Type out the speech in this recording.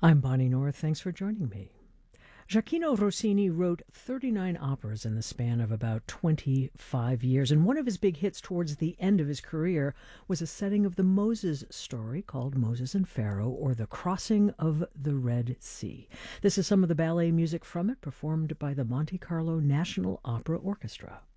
I'm Bonnie North. Thanks for joining me. Gioacchino Rossini wrote 39 operas in the span of about 25 years, and one of his big hits towards the end of his career was a setting of the Moses story called Moses and Pharaoh, or The Crossing of the Red Sea. This is some of the ballet music from it, performed by the Monte Carlo National Opera Orchestra.